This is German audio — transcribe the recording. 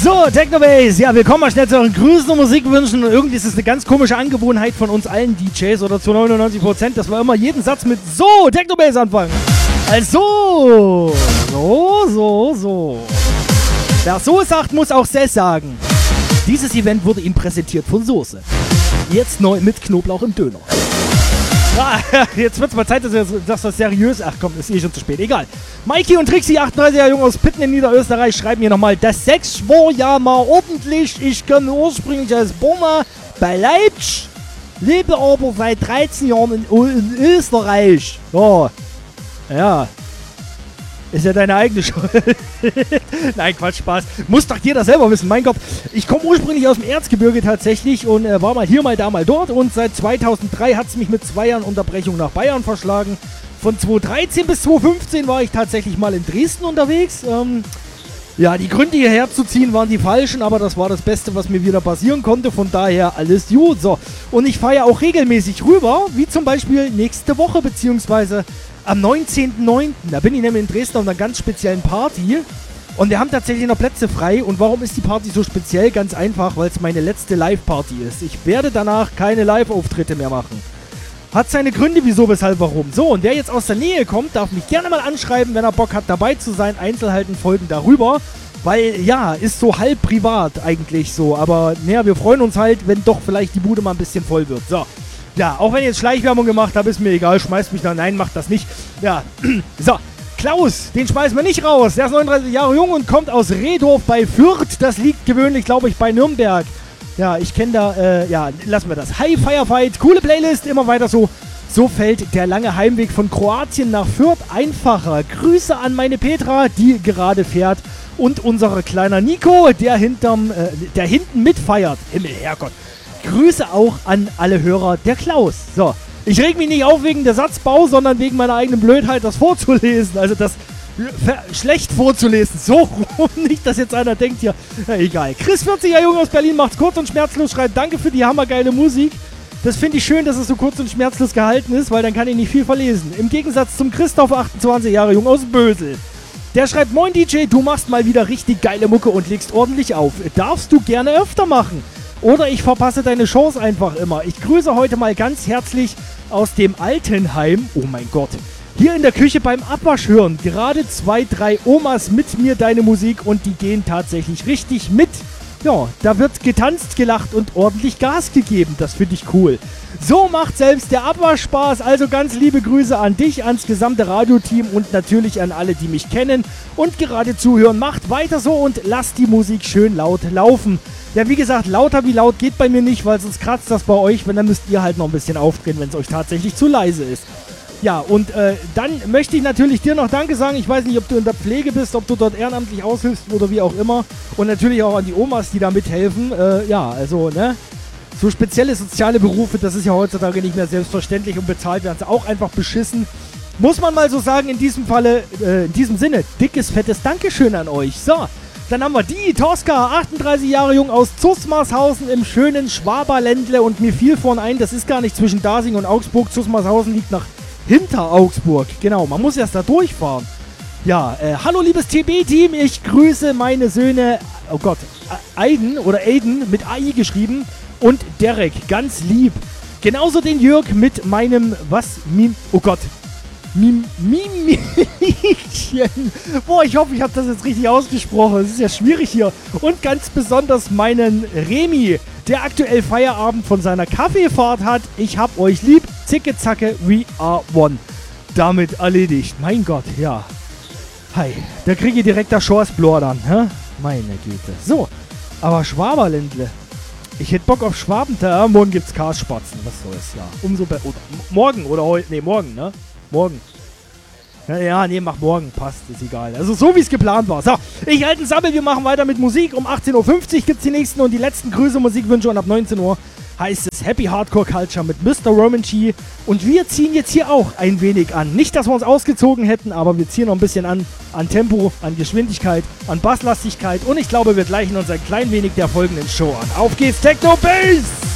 So, Technobase, ja, wir kommen mal schnell zu euren Grüßen und Musikwünschen. Und irgendwie ist es eine ganz komische Angewohnheit von uns allen DJs oder zu 99%, dass wir immer jeden Satz mit so, Technobase anfangen. Also, so. Wer so sagt, muss auch Sess sagen. Dieses Event wurde Ihnen präsentiert von Soße. Jetzt neu mit Knoblauch im Döner. Ah, jetzt wird's mal Zeit, dass das seriös... Ach komm, ist eh schon zu spät. Egal. Mikey und Trixie, 38er Jung aus Pitten in Niederösterreich, schreiben mir nochmal, das Sex war ja mal ordentlich. Ich komme ursprünglich aus Burma bei Leipzig, lebe aber seit 13 Jahren in Österreich. Oh, ja. Ist ja deine eigene Schuld. Nein, Quatsch, Spaß. Muss doch jeder selber wissen. Mein Gott, ich komme ursprünglich aus dem Erzgebirge tatsächlich und war mal hier, mal da, mal dort. Und seit 2003 hat es mich mit 2 Jahren Unterbrechung nach Bayern verschlagen. Von 2013 bis 2015 war ich tatsächlich mal in Dresden unterwegs. Ja, die Gründe hierher zu ziehen waren die falschen, aber das war das Beste, was mir wieder passieren konnte. Von daher alles gut. So. Und ich fahre ja auch regelmäßig rüber, wie zum Beispiel nächste Woche, beziehungsweise am 19.09. Da bin ich nämlich in Dresden auf einer ganz speziellen Party. Und wir haben tatsächlich noch Plätze frei. Und warum ist die Party so speziell? Ganz einfach, weil es meine letzte Live-Party ist. Ich werde danach keine Live-Auftritte mehr machen. Hat seine Gründe, wieso, weshalb, warum. So, und wer jetzt aus der Nähe kommt, darf mich gerne mal anschreiben, wenn er Bock hat, dabei zu sein. Einzelheiten folgen darüber. Weil, ja, ist so halb privat eigentlich so. Aber, naja, wir freuen uns halt, wenn doch vielleicht die Bude mal ein bisschen voll wird. So. Ja, auch wenn ich jetzt Schleichwerbung gemacht habe, ist mir egal. Schmeißt mich da. Nein, macht das nicht. Ja, so. Klaus, den schmeißen wir nicht raus. Der ist 39 Jahre jung und kommt aus Rehdorf bei Fürth. Das liegt gewöhnlich, glaube ich, bei Nürnberg. Ja, ich kenne da, ja, lassen wir das. Hi, Firefight, coole Playlist, immer weiter so. So fällt der lange Heimweg von Kroatien nach Fürth einfacher. Grüße an meine Petra, die gerade fährt. Und unser kleiner Nico, der hinten mitfeiert. Himmel, Herrgott. Grüße auch an alle Hörer, der Klaus. So, ich reg mich nicht auf wegen der Satzbau, sondern wegen meiner eigenen Blödheit, das vorzulesen. Also das schlecht vorzulesen. So rum, nicht, dass jetzt einer denkt hier. Ja, egal. Chris, 40er Junge aus Berlin, macht's kurz und schmerzlos, schreibt danke für die hammergeile Musik. Das finde ich schön, dass es so kurz und schmerzlos gehalten ist, weil dann kann ich nicht viel verlesen. Im Gegensatz zum Christoph, 28 Jahre jung aus Bösel. Der schreibt, moin DJ, du machst mal wieder richtig geile Mucke und legst ordentlich auf. Darfst du gerne öfter machen. Oder ich verpasse deine Chance einfach immer. Ich grüße heute mal ganz herzlich aus dem Altenheim. Oh mein Gott. Hier in der Küche beim Abwasch hören. Gerade 2, 3 Omas mit mir deine Musik und die gehen tatsächlich richtig mit. Ja, da wird getanzt, gelacht und ordentlich Gas gegeben. Das finde ich cool. So macht selbst der Abwasch Spaß. Also ganz liebe Grüße an dich, ans gesamte Radioteam und natürlich an alle, die mich kennen und gerade zuhören. Macht weiter so und lasst die Musik schön laut laufen. Ja, wie gesagt, lauter wie laut geht bei mir nicht, weil sonst kratzt das bei euch. Wenn, dann müsst ihr halt noch ein bisschen aufdrehen, wenn es euch tatsächlich zu leise ist. Ja, und dann möchte ich natürlich dir noch Danke sagen. Ich weiß nicht, ob du in der Pflege bist, ob du dort ehrenamtlich aushilfst oder wie auch immer. Und natürlich auch an die Omas, die da mithelfen. Ja, also, ne? So spezielle soziale Berufe, das ist ja heutzutage nicht mehr selbstverständlich und bezahlt werden sie auch einfach beschissen. Muss man mal so sagen, in diesem Falle, in diesem Sinne, dickes, fettes Dankeschön an euch. So, dann haben wir die Tosca, 38 Jahre jung aus Zusmarshausen im schönen Schwaberländle. Und mir fiel vorhin ein, das ist gar nicht zwischen Dasing und Augsburg. Zusmarshausen liegt hinter Augsburg. Genau, man muss erst da durchfahren. Ja, hallo liebes TB-Team, ich grüße meine Söhne, oh Gott, Aiden mit AI geschrieben und Derek, ganz lieb. Genauso den Jörg mit meinem, Mimchen. Boah, ich hoffe, ich habe das jetzt richtig ausgesprochen. Es ist ja schwierig hier. Und ganz besonders meinen Remi, der aktuell Feierabend von seiner Kaffeefahrt hat. Ich hab euch lieb. Zicke, zacke, we are one. Damit erledigt. Mein Gott, ja. Hi. Da kriege ich direkt das Schorsblor dann, hä? Meine Güte. So, aber Schwaberländle. Ich hätte Bock auf Schwabentag. Ja, morgen gibt's Karspatzen. Was soll's, ja. Umso besser. Morgen oder heute. Nee, morgen, ne? Morgen. Ja, nee, mach morgen. Passt, ist egal. Also so, wie es geplant war. So, ich halte einen Sammel. Wir machen weiter mit Musik. Um 18.50 Uhr gibt's die nächsten und die letzten Grüße, Musikwünsche. Und ab 19 Uhr heißt es Happy Hardcore Culture mit Mr. Roman G. Und wir ziehen jetzt hier auch ein wenig an. Nicht, dass wir uns ausgezogen hätten, aber wir ziehen noch ein bisschen an Tempo, an Geschwindigkeit, an Basslastigkeit. Und ich glaube, wir gleichen uns ein klein wenig der folgenden Show an. Auf geht's, Techno Bass!